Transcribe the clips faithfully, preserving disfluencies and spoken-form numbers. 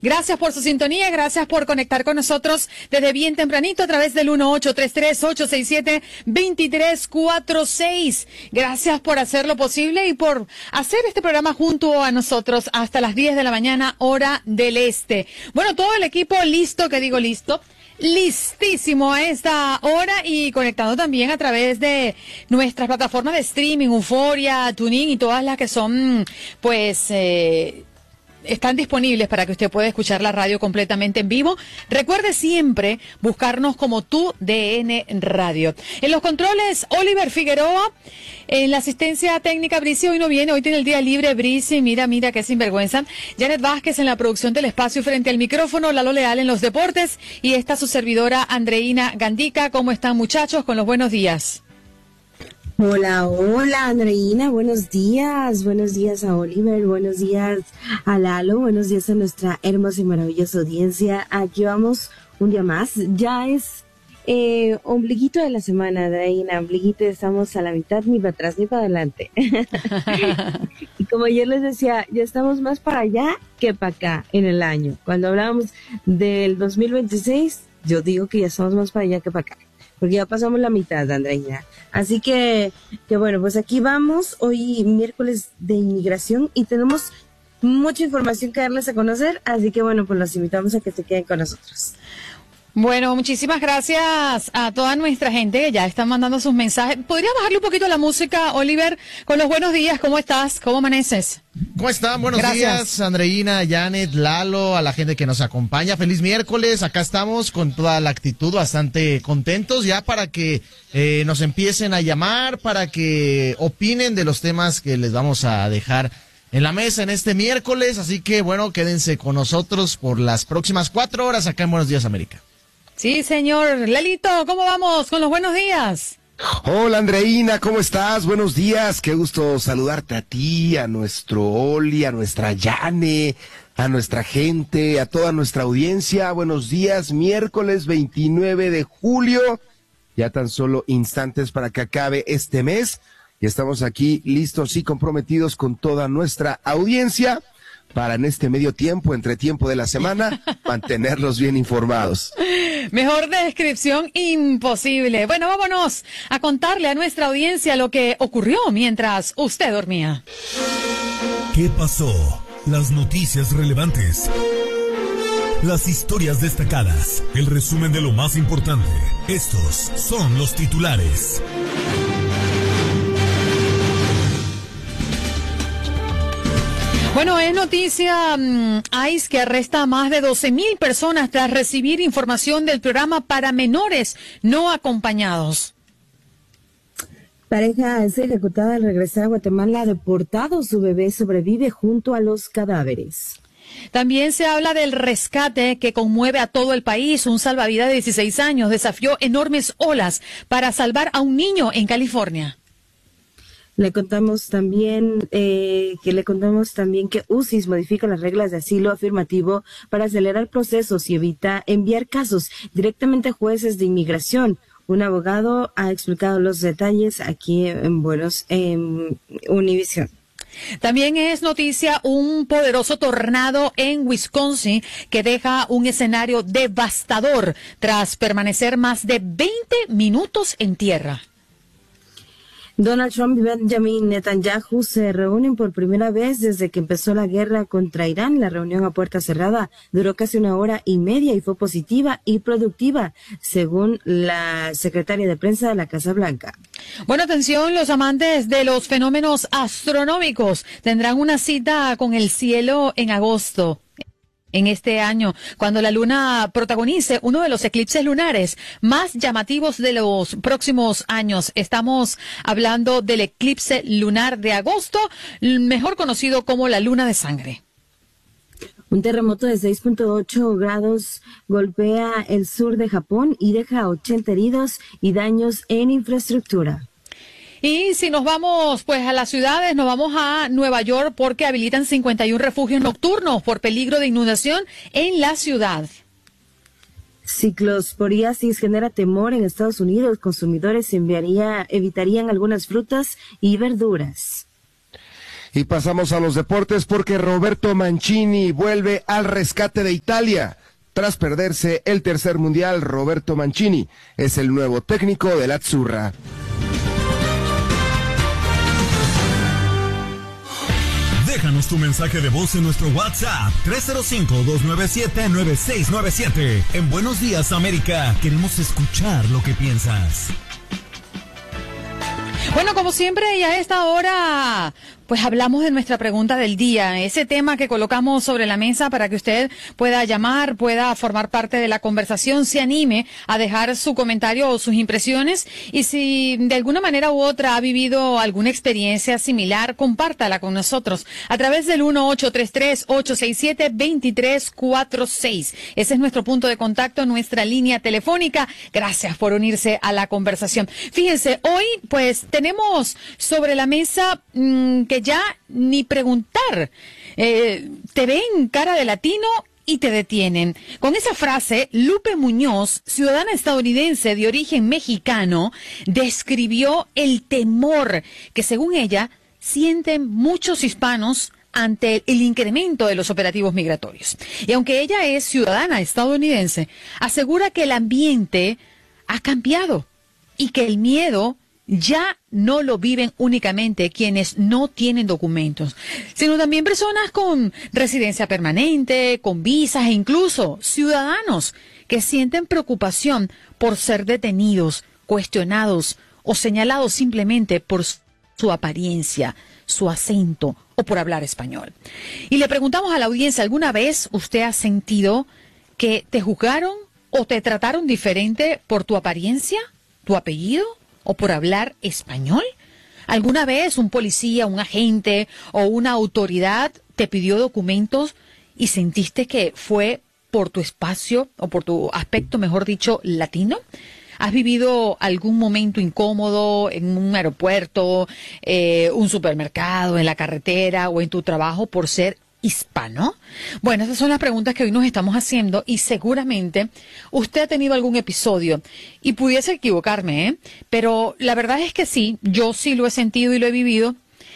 Gracias por su sintonía, gracias por conectar con nosotros desde bien tempranito a través del uno ocho tres tres, ocho seis siete, dos tres cuatro seis. Gracias por hacer lo posible y por hacer este programa junto a nosotros hasta las diez de la mañana, hora del este. Bueno, todo el equipo listo, que digo listo, listísimo a esta hora y conectado también a través de nuestras plataformas de streaming, Euforia, TuneIn y todas las que son, pues, eh, están disponibles para que usted pueda escuchar la radio completamente en vivo. Recuerde siempre buscarnos como Tu D N Radio. En los controles, Oliver Figueroa. En la asistencia técnica, Brici hoy no viene, hoy tiene el día libre. Brici, mira, mira, qué sinvergüenza. Janet Vázquez en la producción del espacio frente al micrófono, Lalo Leal en los deportes y está su servidora Andreina Gandica. ¿Cómo están, muchachos? Con los buenos días. Hola, hola Andreina, buenos días, buenos días a Oliver, buenos días a Lalo, buenos días a nuestra hermosa y maravillosa audiencia. Aquí vamos un día más, ya es eh, ombliguito de la semana, Andreina, ombliguito, estamos a la mitad, ni para atrás ni para adelante. Y como ayer les decía, ya estamos más para allá que para acá en el año. Cuando hablábamos del dos mil veintiséis, yo digo que ya estamos más para allá que para acá, porque ya pasamos la mitad, Andreina. Así que, que bueno, pues aquí vamos, hoy miércoles de inmigración y tenemos mucha información que darles a conocer, así que bueno, pues los invitamos a que se queden con nosotros. Bueno, muchísimas gracias a toda nuestra gente que ya están mandando sus mensajes. ¿Podría bajarle un poquito la música, Oliver? Con los buenos días, ¿cómo estás? ¿Cómo amaneces? ¿Cómo están? Buenos gracias. días, Andreina, Janet, Lalo, a la gente que nos acompaña. Feliz miércoles, acá estamos con toda la actitud, bastante contentos ya para que eh, nos empiecen a llamar, para que opinen de los temas que les vamos a dejar en la mesa en este miércoles. Así que bueno, quédense con nosotros por las próximas cuatro horas acá en Buenos Días, América. Sí, señor. Lalito, ¿cómo vamos con los buenos días? Hola, Andreina, ¿cómo estás? Buenos días, qué gusto saludarte a ti, a nuestro Oli, a nuestra Yane, a nuestra gente, a toda nuestra audiencia. Buenos días, miércoles veintinueve de julio, ya tan solo instantes para que acabe este mes. Y estamos aquí listos y comprometidos con toda nuestra audiencia para en este medio tiempo, entre tiempo de la semana, mantenerlos bien informados. Mejor descripción imposible. Bueno, vámonos a contarle a nuestra audiencia lo que ocurrió mientras usted dormía. ¿Qué pasó? Las noticias relevantes. Las historias destacadas. El resumen de lo más importante. Estos son los titulares. Bueno, es noticia um, ICE que arresta a más de doce mil personas tras recibir información del programa para menores no acompañados. Pareja es ejecutada al regresar a Guatemala deportado. Su bebé sobrevive junto a los cadáveres. También se habla del rescate que conmueve a todo el país. Un salvavidas de dieciséis años desafió enormes olas para salvar a un niño en California. Le contamos también eh, que le contamos también que U C I S modifica las reglas de asilo afirmativo para acelerar procesos y evita enviar casos directamente a jueces de inmigración. Un abogado ha explicado los detalles aquí en Buenos en Univisión. También es noticia un poderoso tornado en Wisconsin que deja un escenario devastador tras permanecer más de veinte minutos en tierra. Donald Trump y Benjamin Netanyahu se reúnen por primera vez desde que empezó la guerra contra Irán. La reunión a puerta cerrada duró casi una hora y media y fue positiva y productiva, según la secretaria de prensa de la Casa Blanca. Bueno, atención, los amantes de los fenómenos astronómicos tendrán una cita con el cielo en agosto. En este año, cuando la luna protagonice uno de los eclipses lunares más llamativos de los próximos años. Estamos hablando del eclipse lunar de agosto, mejor conocido como la luna de sangre. Un terremoto de seis punto ocho grados golpea el sur de Japón y deja ochenta heridos y daños en infraestructura. Y si nos vamos pues a las ciudades, nos vamos a Nueva York porque habilitan cincuenta y uno refugios nocturnos por peligro de inundación en la ciudad. Ciclosporiasis genera temor en Estados Unidos. Consumidores enviaría, evitarían algunas frutas y verduras. Y pasamos a los deportes porque Roberto Mancini vuelve al rescate de Italia. Tras perderse el tercer mundial, Roberto Mancini es el nuevo técnico de la Azzurra. Déjanos tu mensaje de voz en nuestro WhatsApp tres cero cinco, dos nueve siete, nueve seis nueve siete. En Buenos Días, América, queremos escuchar lo que piensas. Bueno, como siempre, y a esta hora, pues hablamos de nuestra pregunta del día, ese tema que colocamos sobre la mesa para que usted pueda llamar, pueda formar parte de la conversación, se anime a dejar su comentario o sus impresiones, y si de alguna manera u otra ha vivido alguna experiencia similar, compártala con nosotros a través del uno ocho tres tres, ocho seis siete, dos tres cuatro seis. Ese es nuestro punto de contacto, nuestra línea telefónica. Gracias por unirse a la conversación. Fíjense, hoy pues tenemos sobre la mesa mmm, que ya ni preguntar, eh, te ven cara de latino y te detienen. Con esa frase, Lupe Muñoz, ciudadana estadounidense de origen mexicano, describió el temor que, según ella, sienten muchos hispanos ante el, el incremento de los operativos migratorios. Y aunque ella es ciudadana estadounidense, asegura que el ambiente ha cambiado y que el miedo ya no lo viven únicamente quienes no tienen documentos, sino también personas con residencia permanente, con visas e incluso ciudadanos que sienten preocupación por ser detenidos, cuestionados o señalados simplemente por su apariencia, su acento o por hablar español. Y le preguntamos a la audiencia, ¿alguna vez usted ha sentido que te juzgaron o te trataron diferente por tu apariencia, tu apellido o por hablar español? ¿Alguna vez un policía, un agente o una autoridad te pidió documentos y sentiste que fue por tu espacio o por tu aspecto, mejor dicho, latino? ¿Has vivido algún momento incómodo en un aeropuerto, eh, un supermercado, en la carretera o en tu trabajo por ser hispano? Bueno, esas son las preguntas que hoy nos estamos haciendo y seguramente usted ha tenido algún episodio y pudiese equivocarme, ¿eh? Pero la verdad es que sí, yo sí lo he sentido y lo he vivido,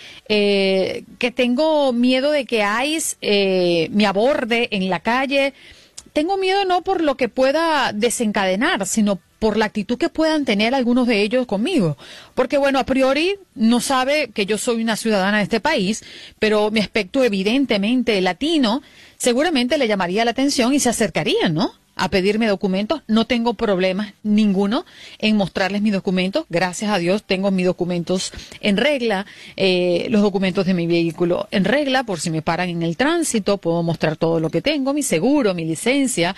eh, que tengo miedo de que ICE eh, me aborde en la calle. Tengo miedo no por lo que pueda desencadenar, sino por la actitud que puedan tener algunos de ellos conmigo. Porque, bueno, a priori no sabe que yo soy una ciudadana de este país, pero mi aspecto evidentemente latino seguramente le llamaría la atención y se acercarían, ¿no?, a pedirme documentos. No tengo problemas ninguno en mostrarles mis documentos. Gracias a Dios tengo mis documentos en regla, eh, los documentos de mi vehículo en regla, por si me paran en el tránsito, puedo mostrar todo lo que tengo, mi seguro, mi licencia,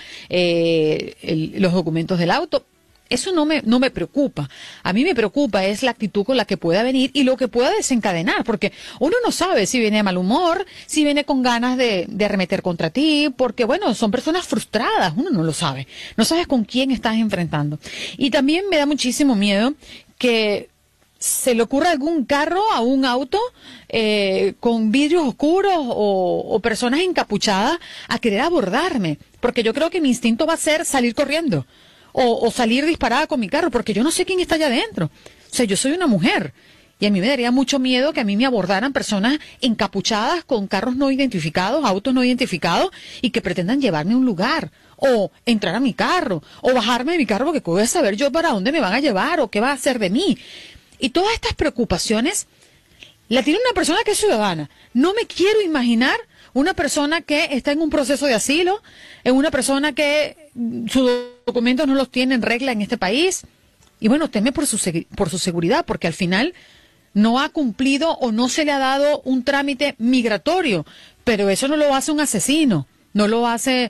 eh, el, los documentos del auto. Eso no me, no me preocupa. A mí me preocupa es la actitud con la que pueda venir y lo que pueda desencadenar, porque uno no sabe si viene de mal humor, si viene con ganas de, de arremeter contra ti, porque bueno, son personas frustradas, uno no lo sabe. No sabes con quién estás enfrentando. Y también me da muchísimo miedo que se le ocurra algún carro, a un auto, eh, con vidrios oscuros o, o personas encapuchadas a querer abordarme, porque yo creo que mi instinto va a ser salir corriendo. O, o salir disparada con mi carro, porque yo no sé quién está allá adentro. O sea, yo soy una mujer y a mí me daría mucho miedo que a mí me abordaran personas encapuchadas con carros no identificados, autos no identificados y que pretendan llevarme a un lugar o entrar a mi carro o bajarme de mi carro, porque voy a saber yo para dónde me van a llevar o qué va a hacer de mí. Y todas estas preocupaciones la tiene una persona que es ciudadana. No me quiero imaginar una persona que está en un proceso de asilo, en una persona que sus documentos no los tiene en regla en este país, y bueno, teme por su, por su seguridad, porque al final no ha cumplido o no se le ha dado un trámite migratorio, pero eso no lo hace un asesino, no lo hace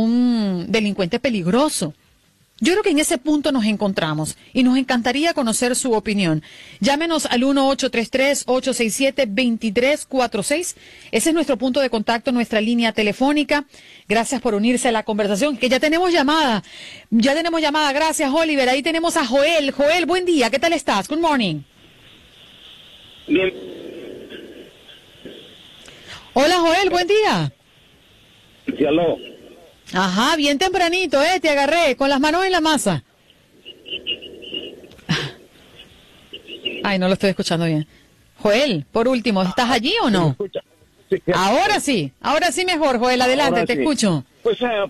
un delincuente peligroso. Yo creo que en ese punto nos encontramos y nos encantaría conocer su opinión. Llámenos al uno ocho tres tres, ocho seis siete, dos tres cuatro seis. Ese es nuestro punto de contacto, nuestra línea telefónica. Gracias por unirse a la conversación, que ya tenemos llamada. Ya tenemos llamada. Gracias, Oliver. Ahí tenemos a Joel. Joel, buen día. ¿Qué tal estás? Good morning. Bien. Hola, Joel. Buen día. Sí, aló. Ajá, bien tempranito, ¿eh? Te agarré con las manos en la masa. Ay, no lo estoy escuchando bien. Joel, por último, ¿estás allí o no? ¿Me escucha? Sí, que- Ahora sí, ahora sí mejor, Joel, adelante, Ahora te sí. escucho. Pues, eh,